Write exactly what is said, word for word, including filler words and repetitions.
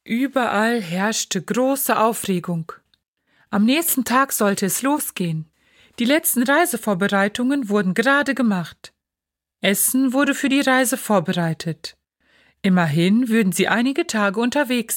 Überall herrschte große Aufregung. Am nächsten Tag sollte es losgehen. Die letzten Reisevorbereitungen wurden gerade gemacht. Essen wurde für die Reise vorbereitet. Immerhin würden sie einige Tage unterwegs